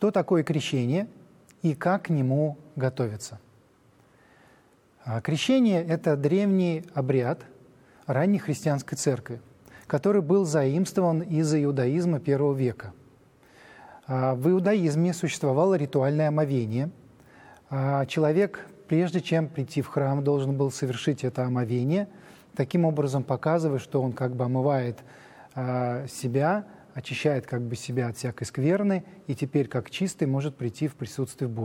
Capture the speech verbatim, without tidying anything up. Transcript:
что такое крещение и как к нему готовиться. Крещение – это древний обряд ранней христианской церкви, который был заимствован из иудаизма первого века. В иудаизме существовало ритуальное омовение. Человек, прежде чем прийти в храм, должен был совершить это омовение, таким образом показывая, что он как бы омывает себя, очищает как бы себя от всякой скверны, и теперь как чистый может прийти в присутствие Божие.